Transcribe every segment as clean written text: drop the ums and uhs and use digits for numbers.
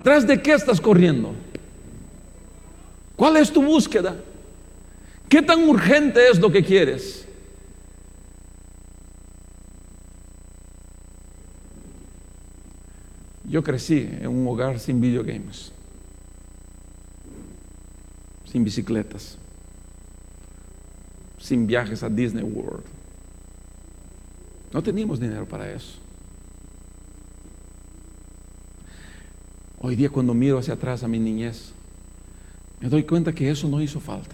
¿Atrás de qué estás corriendo? ¿Cuál es tu búsqueda? ¿Qué tan urgente es lo que quieres? Yo crecí en un hogar sin videogames, sin bicicletas, sin viajes a Disney World. No teníamos dinero para eso. Hoy día, cuando miro hacia atrás a mi niñez, me doy cuenta que eso no hizo falta.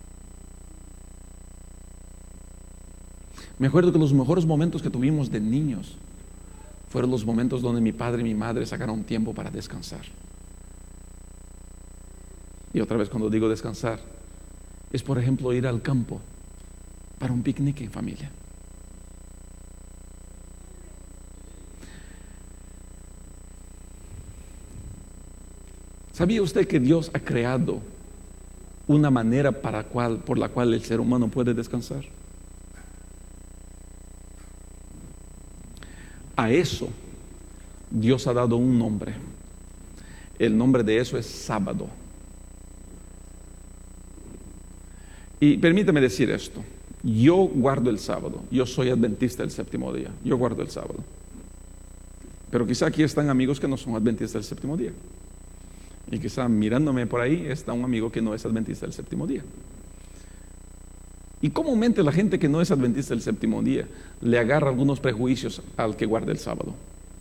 Me acuerdo que los mejores momentos que tuvimos de niños fueron los momentos donde mi padre y mi madre sacaron tiempo para descansar. Y otra vez, cuando digo descansar, es por ejemplo ir al campo para un picnic en familia. ¿Sabía usted que Dios ha creado una manera por la cual el ser humano puede descansar? A eso Dios ha dado un nombre. El nombre de eso es sábado. Y permítame decir esto. Yo guardo el sábado. Yo soy adventista del séptimo día. Yo guardo el sábado. Pero quizá aquí están amigos que no son adventistas del séptimo día. Y quizá mirándome por ahí está un amigo que no es adventista del séptimo día. Y comúnmente la gente que no es adventista del séptimo día le agarra algunos prejuicios al que guarda el sábado.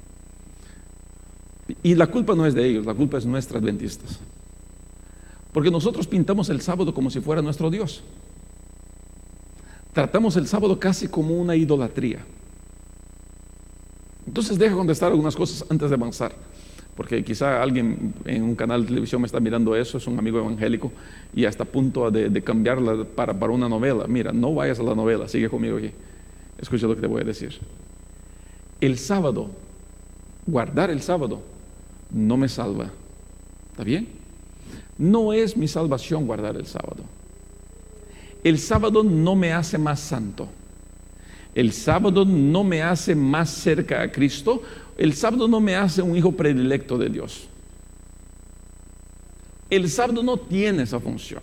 Y la culpa no es de ellos, la culpa es nuestra, adventistas. Porque nosotros pintamos el sábado como si fuera nuestro Dios. Tratamos el sábado casi como una idolatría. Entonces deja contestar algunas cosas antes de avanzar. Porque quizá alguien en un canal de televisión me está mirando eso, es un amigo evangélico y está a punto de cambiarla para una novela. Mira, no vayas a la novela, sigue conmigo aquí. Escucha lo que te voy a decir. El sábado, guardar el sábado, no me salva. ¿Está bien? No es mi salvación guardar el sábado. El sábado no me hace más santo. El sábado no me hace más cerca a Cristo. El sábado no me hace un hijo predilecto de Dios. El sábado no tiene esa función.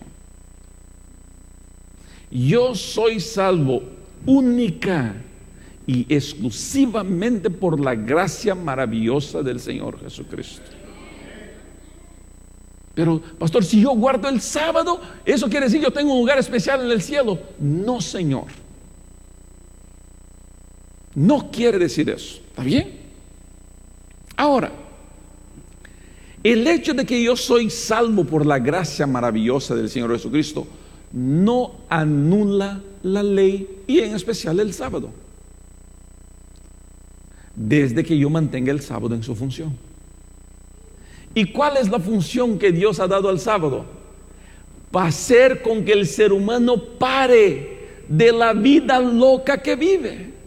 Yo soy salvo única y exclusivamente por la gracia maravillosa del Señor Jesucristo. Pero, pastor, si yo guardo el sábado, ¿eso quiere decir que yo tengo un lugar especial en el cielo? No, Señor. No quiere decir eso. ¿Está bien? Ahora, el hecho de que yo soy salvo por la gracia maravillosa del Señor Jesucristo no anula la ley y en especial el sábado, desde que yo mantenga el sábado en su función. ¿Y cuál es la función que Dios ha dado al sábado? Para hacer con que el ser humano pare de la vida loca que vive.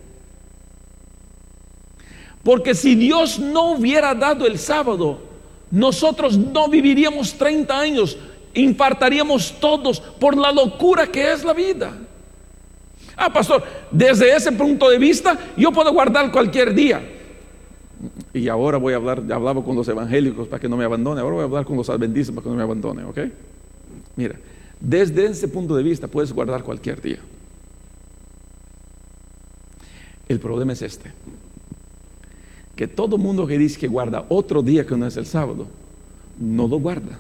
Porque si Dios no hubiera dado el sábado, nosotros no viviríamos 30 años, infartaríamos todos por la locura que es la vida. Ah, pastor, desde ese punto de vista, yo puedo guardar cualquier día. Y ahora voy a hablar, ya hablaba con los evangélicos para que no me abandone, ahora voy a hablar con los adventistas para que no me abandone, ¿ok? Mira, desde ese punto de vista puedes guardar cualquier día. El problema es este. Que todo mundo que dice que guarda otro día que no es el sábado, no lo guarda.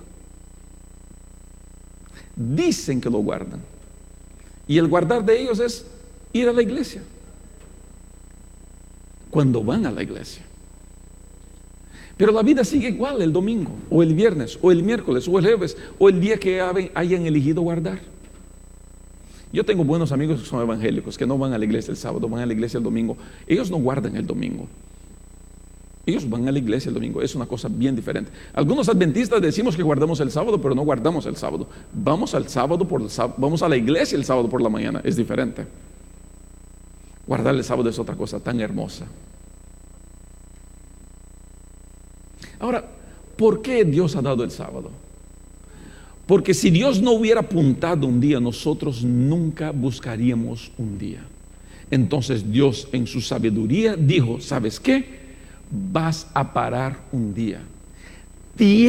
Dicen que lo guardan. Y el guardar de ellos es ir a la iglesia. Cuando van a la iglesia. Pero la vida sigue igual el domingo, o el viernes, o el miércoles, o el jueves, o el día que hayan elegido guardar. Yo tengo buenos amigos que son evangélicos, que no van a la iglesia el sábado, van a la iglesia el domingo. Ellos no guardan el domingo. Ellos van a la iglesia el domingo, es una cosa bien diferente. Algunos adventistas decimos que guardamos el sábado, pero no guardamos el sábado. Vamos a la iglesia el sábado por la mañana, es diferente. Guardar el sábado es otra cosa tan hermosa. Ahora, ¿por qué Dios ha dado el sábado? Porque si Dios no hubiera apuntado un día, nosotros nunca buscaríamos un día. Entonces Dios en su sabiduría dijo, ¿sabes qué? Vas a parar un día.